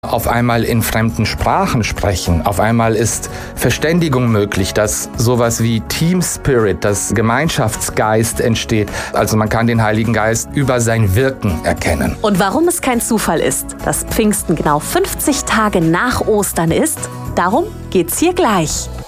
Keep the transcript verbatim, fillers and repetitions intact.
Auf einmal in fremden Sprachen sprechen. Auf einmal ist Verständigung möglich, dass sowas wie Team Spirit, dass Gemeinschaftsgeist entsteht. Also man kann den Heiligen Geist über sein Wirken erkennen. Und warum es kein Zufall ist, dass Pfingsten genau fünfzig Tage nach Ostern ist, darum geht's hier gleich.